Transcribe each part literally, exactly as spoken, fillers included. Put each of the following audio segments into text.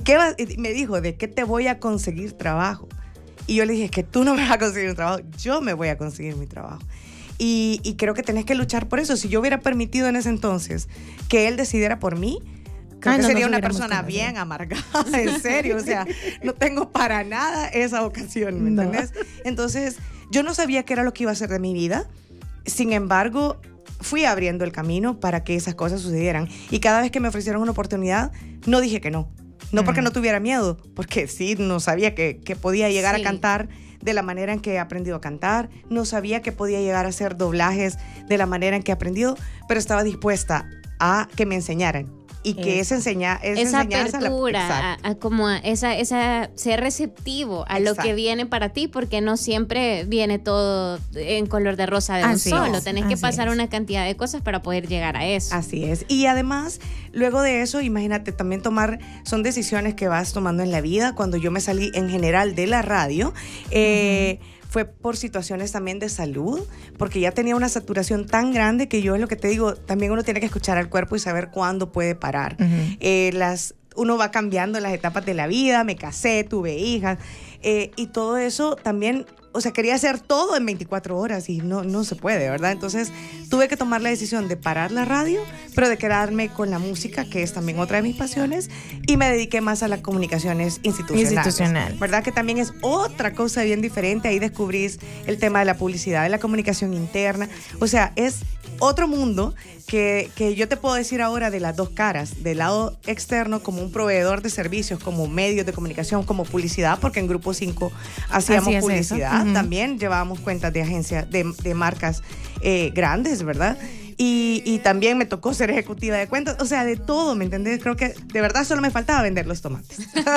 qué vas? Y me dijo, ¿de qué te voy a conseguir trabajo? Y yo le dije, es que tú no me vas a conseguir un trabajo, yo me voy a conseguir mi trabajo. Y, y creo que tenés que luchar por eso. Si yo hubiera permitido en ese entonces que él decidiera por mí, creo Ay, que no, sería una persona bien amargada, en serio. O sea, no tengo para nada esa ocasión, ¿me no. entiendes? Entonces, yo no sabía qué era lo que iba a hacer de mi vida. Sin embargo, fui abriendo el camino para que esas cosas sucedieran. Y cada vez que me ofrecieron una oportunidad, no dije que no. No porque no tuviera miedo, porque sí, no sabía que, que podía llegar sí. a cantar de la manera en que he aprendido a cantar, no sabía que podía llegar a hacer doblajes de la manera en que he aprendido, pero estaba dispuesta a que me enseñaran. Y que esa, enseña, esa, esa enseñanza apertura, la, a, a como a esa, esa, ser receptivo a exacto. lo que viene para ti, porque no siempre viene todo en color de rosa de así un solo. Es, Tenés que pasar es. una cantidad de cosas para poder llegar a eso. Así es. Y además, luego de eso, imagínate, también tomar, son decisiones que vas tomando en la vida. Cuando yo me salí en general de la radio, eh, uh-huh. fue por situaciones también de salud, porque ya tenía una saturación tan grande que yo es lo que te digo, también uno tiene que escuchar al cuerpo y saber cuándo puede parar. Uh-huh. Eh, las, uno va cambiando las etapas de la vida, me casé, tuve hijas, eh, y todo eso también, o sea, quería hacer todo en veinticuatro horas y no, no se puede, ¿verdad? Entonces tuve que tomar la decisión de parar la radio, pero de quedarme con la música, que es también otra de mis pasiones, y me dediqué más a las comunicaciones institucionales. Institucional. ¿Verdad? Que también es otra cosa bien diferente. Ahí descubrís el tema de la publicidad, de la comunicación interna. O sea, es otro mundo que, que yo te puedo decir ahora de las dos caras, del lado externo como un proveedor de servicios, como medios de comunicación, como publicidad, porque en Grupo cinco hacíamos Así publicidad, uh-huh. también llevábamos cuentas de agencias, de, de marcas eh, grandes, ¿verdad? Y, y también me tocó ser ejecutiva de cuentas, o sea, de todo, ¿me entendés? Creo que de verdad solo me faltaba vender los tomates.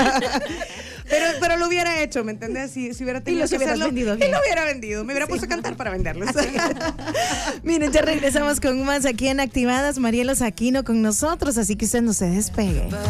pero, pero lo hubiera hecho, ¿me entendés? Si, si hubiera tenido y que hacerlo, vendido bien. y lo hubiera vendido, me hubiera sí. puesto a cantar para venderlos. Miren, ya regresamos con más aquí en Activadas. Marielos Aquino con nosotros, así que usted no se despegue.